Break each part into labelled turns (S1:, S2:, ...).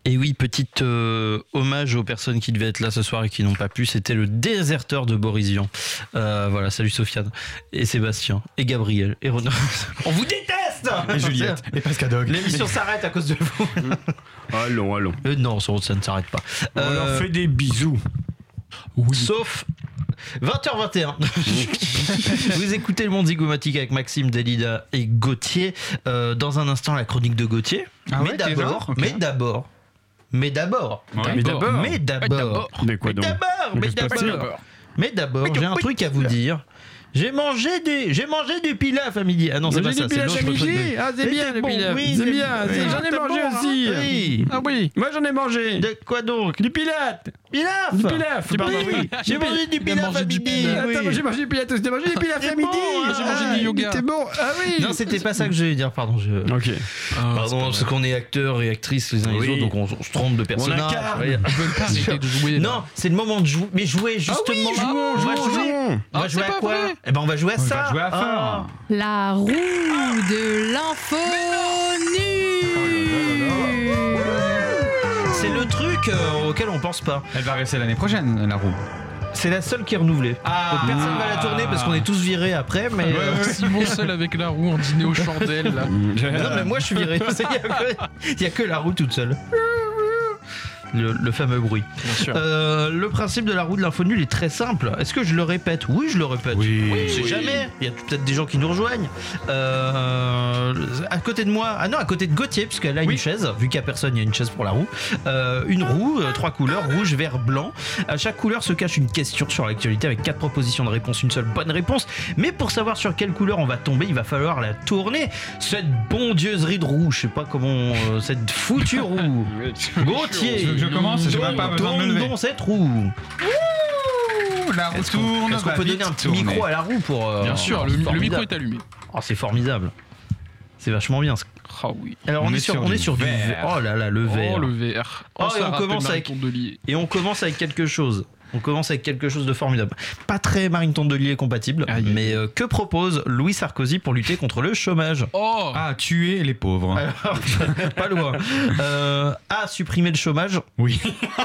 S1: Et oui, petite hommage aux personnes qui devaient être là ce soir et qui n'ont pas pu. C'était le déserteur de Boris Vian. Voilà, salut Sofiane et Sébastien et Gabriel et Renaud. On vous déteste.
S2: Et Juliette et Pascadog.
S1: L'émission s'arrête à cause de vous.
S2: Allons.
S1: Non, ça ne s'arrête pas.
S2: On leur fait des bisous.
S3: Oui.
S1: Sauf 20h21. Vous écoutez le Monde Zygomatique avec Maxime, Delida et Gauthier. Dans un instant, la chronique de Gauthier.
S2: Ah ouais, déjà Ok.
S1: Mais d'abord.
S2: Mais
S1: d'abord.
S2: Mais quoi donc
S1: Mais d'abord, j'ai un truc à vous dire. J'ai mangé du pilaf à midi. Ah non, c'est pas ça, c'est l'autre truc.
S3: Ah, c'est bien le pilaf.
S1: oui,
S3: c'est bien.
S1: oui,
S3: J'en ai
S1: c'est
S3: mangé
S1: bon,
S3: aussi.
S1: hein. Oui.
S3: Ah oui. Moi j'en ai mangé.
S1: De quoi donc?
S3: Du pilaf.
S1: Pilaf.
S3: Du pilaf.
S1: Oui,
S3: Pardon, oui.
S1: j'ai mangé du pilaf à midi.
S3: Attends, j'ai mangé du pilaf. J'ai mangé du pilaf à midi.
S1: J'ai mangé du yoga.
S3: C'était bon. Ah oui.
S1: Non, c'était pas ça que je voulais dire, pardon.
S2: Ok.
S1: Pardon, parce qu'on est acteurs et actrices les uns les autres, donc on se trompe de personnage.
S3: Ils veulent pas arrêter de jouer.
S1: Non, c'est le moment de jouer. Mais jouer, justement.
S2: Jouons.
S1: On va jouer à quoi? Eh ben, on va jouer à ça.
S2: On va jouer à fort.
S4: La roue de l'info nue.
S1: C'est le truc auquel on pense pas.
S2: Elle va rester l'année prochaine, la roue.
S1: C'est la seule qui est renouvelée. Donc personne va la tourner parce qu'on est tous virés après. Mais
S3: Simon seul avec la roue en dîner aux chandelles. Là.
S1: non, mais moi je suis viré. Il y a que la roue toute seule. Le fameux bruit.
S3: Bien sûr.
S1: Le principe de la roue de l'info nulle est très simple. Est-ce que je le répète? Oui, je le répète.
S2: Oui.
S1: On sait jamais. Il y a peut-être des gens qui nous rejoignent. À côté de moi, à côté de Gauthier, puisqu'elle a une chaise. Vu qu'il n'y a personne, il y a une chaise pour la roue. Une roue, 3 couleurs, rouge, vert, blanc. À chaque couleur se cache une question sur l'actualité avec 4 propositions de réponse, une seule bonne réponse. Mais pour savoir sur quelle couleur on va tomber, il va falloir la tourner. Cette bondieuserie de roue, je sais pas comment, cette foutue roue. Gauthier.
S2: Je commence, je n'ai pas besoin de me lever.
S1: Dans cette roue.
S2: La roue tourne.
S1: Est-ce qu'on peut donner un petit micro à la roue pour...
S3: Bien sûr, le micro est allumé.
S1: Oh, c'est formidable. C'est vachement bien.
S3: Ah oui.
S1: Alors on est sur du verre. Oh là là, le verre.
S3: Oh le verre.
S1: Oh, et on commence avec quelque chose. On commence avec quelque chose de formidable. Pas très Marine Tondelier compatible, mais que propose Louis Sarkozy pour lutter contre le chômage?
S3: Oh.
S2: Ah, tuer les pauvres.
S1: Alors, pas loin. A, supprimer le chômage.
S2: Oui.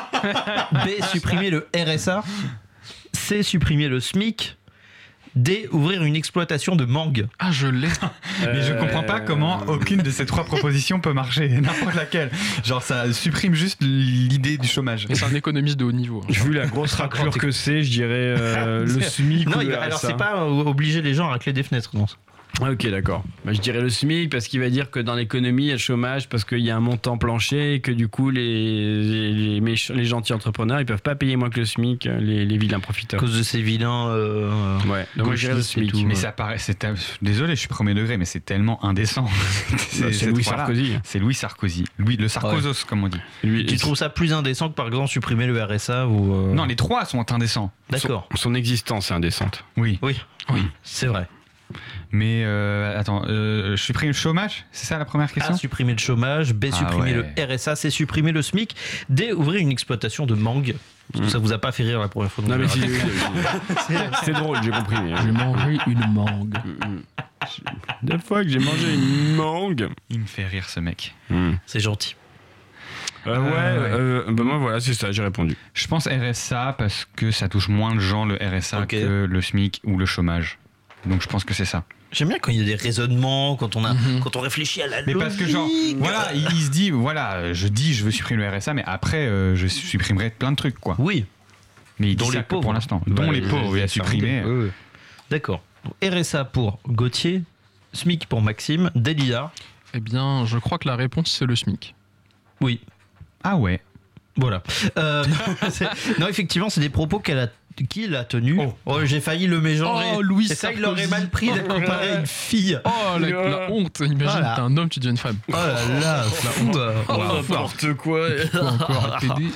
S1: B, supprimer le RSA. C, supprimer le SMIC. D, ouvrir une exploitation de mangue.
S3: Ah, je l'ai.
S2: Mais je comprends pas comment aucune de ces 3 propositions peut marcher, n'importe laquelle. Genre ça supprime juste l'idée du chômage.
S3: Et c'est un économiste de haut niveau.
S5: Vu la grosse raclure que c'est, je dirais le SMIC.
S1: Non,
S5: ou le
S1: alors
S5: RSA.
S1: c'est pas obliger les gens à racler des fenêtres, non.
S5: Ah, ok, d'accord. Bah, je dirais le SMIC parce qu'il va dire que dans l'économie, il y a le chômage parce qu'il y a un montant plancher et que du coup, les gentils entrepreneurs, ils peuvent pas payer moins que le SMIC, les vilains
S1: À
S5: profiteurs.
S1: cause de ces vilains.
S5: Ouais, donc moi je dirais le
S1: gauchistes et
S5: SMIC.
S1: tout.
S2: Mais ça paraît, désolé, je suis premier degré, mais c'est tellement indécent.
S5: C'est Louis Sarkozy.
S2: C'est Louis Sarkozy. Le Sarkozos, comme on dit.
S1: Tu trouves ça plus indécent que par exemple supprimer le RSA ou
S2: Non, les 3 sont indécents.
S1: D'accord.
S5: Son existence est indécente.
S2: Oui.
S1: Oui, c'est vrai.
S2: Mais attends, je supprime le chômage? C'est ça la première question?
S1: A, supprimer le chômage. B, supprimer le RSA. C, supprimer le SMIC. D, ouvrir une exploitation de mangue. Parce que ça vous a pas fait rire la première fois.
S5: Non, mais c'est drôle, j'ai compris.
S3: J'ai mangé une mangue.
S5: Deux fois que j'ai mangé une mangue.
S2: Il me fait rire ce mec.
S1: C'est gentil.
S5: Bah moi voilà, c'est ça, j'ai répondu.
S2: Je pense RSA parce que ça touche moins de gens le RSA que le SMIC ou le chômage. Donc je pense que c'est ça.
S1: J'aime bien quand il y a des raisonnements, quand on réfléchit à la logique.
S2: Mais parce que genre, voilà, il se dit, voilà, je veux supprimer le RSA, mais après, je supprimerai plein de trucs, quoi.
S1: Oui.
S2: Mais il
S1: dont
S2: dit
S1: les
S2: ça que
S1: pauvres
S2: pour l'instant. Dont les pauvres, il a supprimé.
S1: D'accord. Donc, RSA pour Gauthier, SMIC pour Maxime, Delida.
S3: Eh bien, je crois que la réponse, c'est le SMIC.
S1: Oui.
S2: Ah ouais.
S1: Voilà. Non, effectivement, c'est des propos qu'il a tenus. J'ai failli le mégenrer.
S3: Oh, Louis
S1: Et ça, il
S3: Sarkozy.
S1: l'aurait mal pris d'être comparé à une fille.
S3: Oh, la honte. Imagine,
S1: Voilà.
S3: t'es un homme, tu deviens une femme.
S1: Oh là là, la honte.
S5: N'importe quoi.
S3: Encore un PD.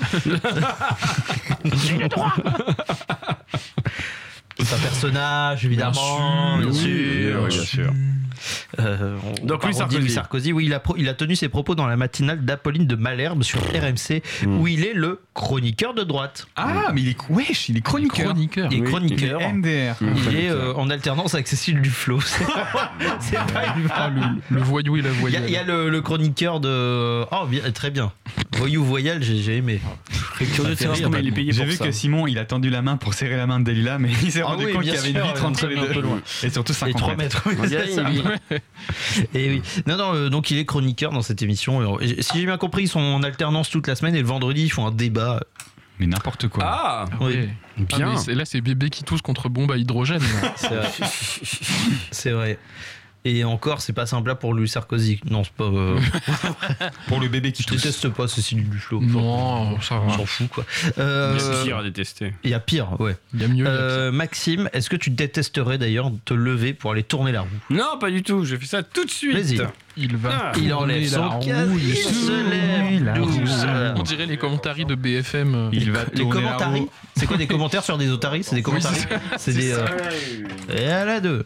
S1: J'ai le droit. C'est un personnage, évidemment.
S3: Bien
S5: Oui, bien sûr.
S1: Donc Louis Sarkozy, oui, il a tenu ses propos dans la matinale d'Apolline de Malherbe sur RMC, où il est le chroniqueur de droite.
S2: Ah, mais il est chroniqueur.
S1: Il est chroniqueur.
S2: Il est MDR.
S1: Il est en alternance avec Cécile Duflot. C'est pas une vanne.
S3: Le voyou et la voyelle.
S1: Il y a le chroniqueur de... Oh, bien, très bien. Voyou Voyal, j'ai aimé. Curieux de savoir comment il est payé
S2: J'ai
S1: pour
S2: vu
S1: ça.
S2: que Simon, il a tendu la main pour serrer la main de Dalila, mais il s'est rendu compte qu'il y avait une vitre entre les deux. Et surtout
S1: Les
S2: 50
S1: 3
S2: mètres.
S1: mètres. Oui, c'est ça. Et oui. Non, donc il est chroniqueur dans cette émission. Et si j'ai bien compris, ils sont en alternance toute la semaine et le vendredi, ils font un débat.
S2: Mais n'importe quoi.
S5: Ah,
S1: Oui.
S3: Ouais.
S5: bien.
S3: Là, c'est bébé qui tousse contre bombe à hydrogène.
S1: C'est vrai. C'est vrai. Et encore, c'est pas sympa pour Louis Sarkozy. Non, c'est pas.
S2: Pour le bébé qui
S1: Je
S2: tousse.
S1: déteste pas Cécile Duflot.
S3: Non, ça
S1: On
S3: va.
S1: s'en fout, quoi.
S5: Il y a pire à détester.
S1: Il y a pire, ouais.
S3: Il y a mieux. il y a pire.
S1: Maxime, est-ce que tu détesterais d'ailleurs de te lever pour aller tourner la roue?
S5: Non, pas du tout. Je fais ça tout de suite.
S1: Vas-y.
S3: Il va.
S5: Ah,
S1: Il enlève
S3: tourner la
S1: son
S3: roue,
S1: casque, il se lève
S2: la roue.
S1: doucement.
S3: On dirait les commentaires de BFM.
S2: Il va
S1: Les
S2: tourner la
S1: commentaires,
S2: roue.
S1: c'est quoi des commentaires sur des otaries? C'est des commentaires. C'est des. Et à la 2.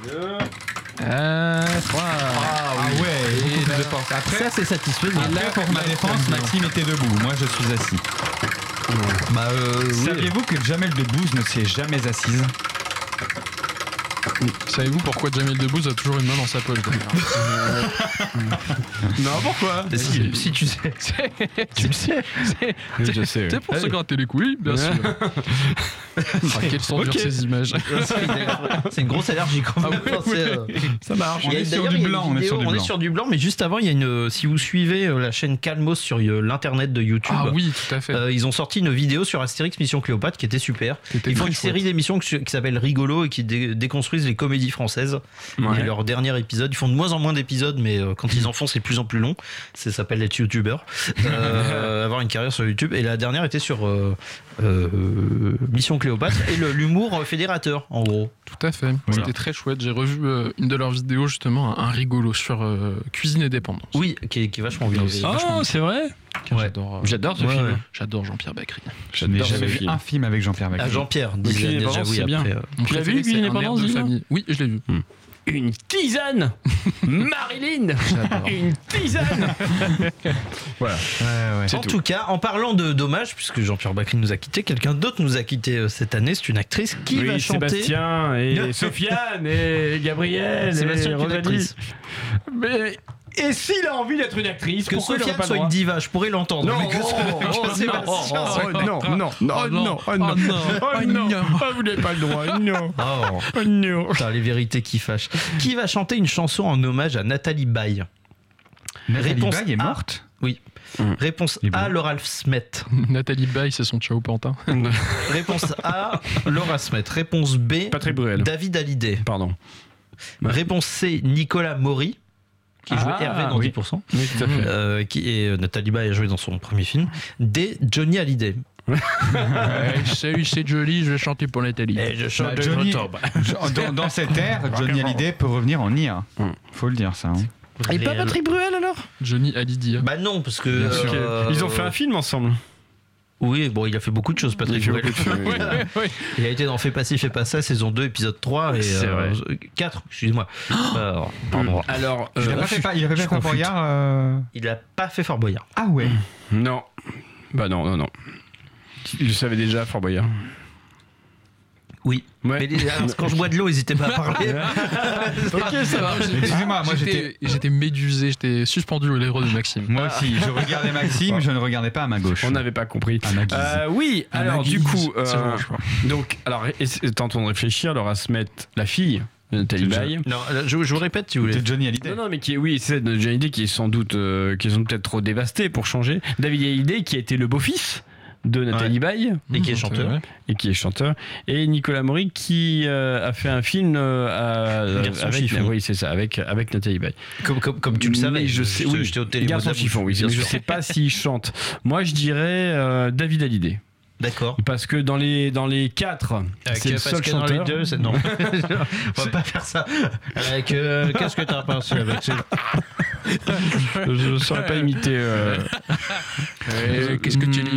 S2: Ah ouais, beaucoup plus de force. Après,
S1: Ça, c'est satisfaisant.
S2: après, pour ma défense, Maxime était debout. Moi, je suis assis.
S1: Bah, oui.
S2: Saviez-vous que Jamel Debbouze ne s'est jamais assise?
S3: Savez-vous pourquoi Jamel Debbouze a toujours une main dans sa poche d'ailleurs?
S5: Non, pourquoi
S1: Si tu sais.
S3: Tu le sais.
S5: Je sais.
S3: C'est pour se gratter les couilles, bien sûr. Quelles sont dures ces images.
S1: C'est une grosse allergie quand même. Enfin,
S2: Ça marche. On
S1: il y a-
S2: est sur
S1: d'ailleurs,
S2: du
S1: il y a une
S2: blanc. On est
S1: vidéo,
S2: sur du
S1: on est
S2: blanc.
S1: sur du blanc, mais juste avant, il y a une. Si vous suivez la chaîne Calmos sur l'internet de YouTube,
S3: Ah oui, tout à fait.
S1: ils ont sorti une vidéo sur Astérix Mission Cléopâtre qui était super.
S3: C'était
S1: Ils font
S3: très
S1: une série
S3: chouette.
S1: d'émissions qui s'appelle Rigolo et qui déconstruisent les comédies françaises.
S5: Ouais.
S1: Et leur dernier épisode, ils font de moins en moins d'épisodes, mais quand ils en font, c'est de plus en plus long. Ça s'appelle être youtubeur, avoir une carrière sur YouTube. Et la dernière était sur Mission Cléopâtre et l'humour fédérateur, en gros.
S3: Tout à fait. C'était très chouette. J'ai revu une de leurs vidéos, justement, un rigolo sur cuisine et dépendance.
S1: Oui, qui est vachement bien aussi.
S5: Oh, c'est vrai.
S1: Ouais.
S3: J'adore.
S5: J'adore ce
S1: Ouais,
S5: film.
S1: ouais.
S3: J'adore Jean-Pierre Bacry.
S2: Je n'ai
S5: J'adore
S2: jamais
S5: ce
S2: vu
S5: film.
S2: un film avec Jean-Pierre
S1: Ah,
S2: Bacry.
S1: Jean-Pierre
S5: Cuisine
S1: disait
S5: et
S1: déjà
S5: dépendance,
S1: oui
S5: c'est bien.
S1: après.
S3: Mon
S5: Tu l'as
S3: préféré,
S5: vu,
S3: c'est
S5: Cuisine et
S3: un air
S5: dépendance,
S3: de
S5: dis-moi
S3: famille. Oui, je l'ai vu.
S5: Une tisane Marilyn Une tisane Voilà.
S1: En tout cas, en parlant de dommages, puisque Jean-Pierre Bacry nous a quitté, quelqu'un d'autre nous a quitté cette année. C'est une actrice qui va chanter.
S5: Sébastien et Sofiane et Gabriel
S1: Sébastien
S5: et
S1: qui est une
S5: Rosalie.
S1: actrice.
S5: Mais et s'il a envie d'être une actrice,
S1: Que
S5: pourquoi il aurait
S1: Sofiane
S5: pas le
S1: soit
S5: droit
S1: une diva, je pourrais l'entendre.
S5: Non,
S1: mais que Sébastien soit-
S5: vous n'avez pas le droit, non,
S1: Oh,
S5: non.
S1: putain, les vérités qui fâchent. Qui va chanter une chanson en hommage à Nathalie Baye?
S2: Nathalie
S1: Réponse
S2: Baye est
S1: A.
S2: morte.
S1: Oui. Réponse
S2: Et
S1: A,
S2: bon.
S1: Laura Smet.
S3: Nathalie Baye, c'est son ciao pantin.
S1: Réponse A, Laura Smet. Réponse B,
S5: Patrick Bruel.
S1: David Hallyday.
S5: Pardon.
S1: Réponse C, Nicolas Maury, qui jouait Hervé dans
S5: oui.
S1: 10%.
S5: Oui, tout à fait.
S1: Nathalie Baye a joué dans son premier film. D, Johnny Hallyday.
S3: Salut, c'est Jolie, je vais chanter pour Nathalie.
S1: Et je chante
S2: Bah,
S1: de
S2: Johnny-
S1: octobre.
S2: Dans cette ère, Johnny Hallyday peut revenir en IA. Faut le dire, ça. hein.
S5: Et pas Patrick Bruel alors
S3: Johnny Hallyday.
S1: Bah non, parce que.
S5: Ils ont fait un film ensemble.
S1: Oui, bon, il a fait beaucoup de choses, Patrick Bruel. Il a été dans Fais pas ci, fais pas ça, saison 2, épisode 3 et
S5: C'est vrai.
S1: 4, excuse-moi. Pardon.
S5: Alors,
S2: Il a pas fait il a fait Fort Boyard.
S1: Il a pas fait Fort Boyard.
S2: Ah ouais.
S5: non. Bah non. Il le savait déjà, Fort Boyard.
S1: Oui.
S5: Ouais.
S1: Mais quand je bois de l'eau, n'hésitez pas à parler.
S5: Ok, ça va.
S2: Excusez-moi, moi
S3: J'étais médusé, j'étais suspendu aux lèvres de Maxime.
S2: Moi aussi, je regardais Maxime, je ne regardais pas à ma gauche.
S5: On n'avait pas compris.
S2: À ma guise.
S5: Oui,
S2: À
S5: alors
S2: ma
S5: du
S2: guise.
S5: coup,
S3: C'est bon, je crois.
S5: donc, alors, tentons de réfléchir, Laura Smet, la fille de Nathalie Baye.
S1: Non, je vous répète si vous voulez.
S2: C'était Johnny Hallyday.
S5: Non, mais oui, c'est de Johnny Hallyday qui est sans doute, peut-être trop dévasté pour changer. David Hallyday qui a été le beau-fils de Nathalie Baye
S1: Et qui est
S3: C'est
S1: chanteur.
S3: vrai.
S5: et qui est chanteur, et Nicolas Maury qui a fait un film
S1: Garçon
S5: avec,
S1: chiffon.
S5: oui, c'est ça, avec Nathalie Baye.
S1: Comme tu le savais.
S5: Mais je sais, oui,
S1: j'étais au télé.
S5: Garçon chiffon, oui, mais je sais pas s'il chante. Moi, je dirais David Hallyday.
S1: D'accord.
S5: Parce que dans les 4, c'est le seul chanteur.
S1: Non. On va pas faire ça. Qu'est-ce que t'as pensé avec ça?
S5: Je ne saurais pas imiter.
S3: Qu'est-ce que tu dis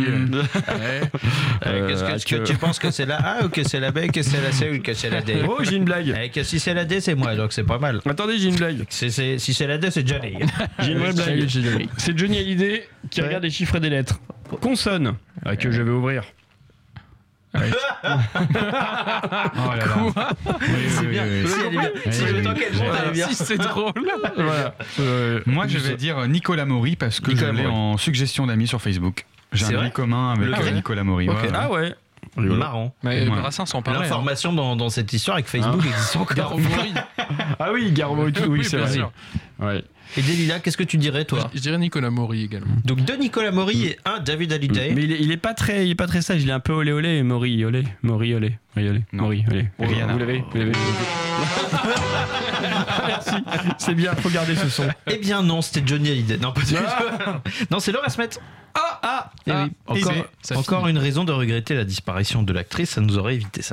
S1: Qu'est-ce que tu penses que c'est la A ou que c'est la B, que c'est la C ou que c'est la D?
S5: Oh, j'ai une blague.
S1: Que si c'est la D, c'est moi, donc c'est pas mal.
S5: Attendez, j'ai une blague.
S1: Si c'est la D, c'est Johnny.
S5: J'ai une vraie blague.
S3: Salut.
S5: C'est Johnny Hallyday qui
S1: Ouais.
S5: regarde les chiffres et des lettres. Consonne. Que je vais ouvrir.
S2: Oh là là.
S3: Quoi?
S1: C'est bien. Si elle est bien. Si le temps qu'elle monte, elle est bien.
S3: Si c'est drôle. Voilà.
S2: Moi, je vais dire Nicolas Maury parce que
S1: Nicolas
S2: je l'ai
S1: Maury.
S2: en suggestion d'amis sur Facebook. J'ai
S1: C'est
S2: un
S1: vrai
S2: ami commun avec
S1: Lequel
S2: Nicolas Maury.
S3: Ok.
S2: Ouais, ouais.
S5: Ah ouais.
S1: Marrant.
S3: Mais
S2: Ouais.
S3: Brassens s'en parlait.
S1: L'information dans cette histoire avec Facebook existe encore.
S3: Garomori.
S5: Ah oui, Garbo et tout, oui, c'est
S3: bien
S5: vrai.
S3: sûr.
S5: Ouais.
S1: Et Delilah, qu'est-ce que tu dirais, toi?
S3: Je dirais Nicolas Maury également.
S1: Donc 2 Nicolas Maury et 1 David Hallyday.
S5: Mais il est pas très sage, il est un peu olé olé, Maury olé.
S2: Non.
S5: Maury olé.
S2: Rihanna.
S5: Vous l'avez. Merci, c'est bien, faut garder ce son.
S1: Eh bien non, c'était Johnny Hallyday. Non, pas du tout. Non, c'est Laura Smet. Eh oui.
S3: ça
S1: Encore
S3: finit.
S1: une raison de regretter la disparition de l'actrice, ça nous aurait évité ça.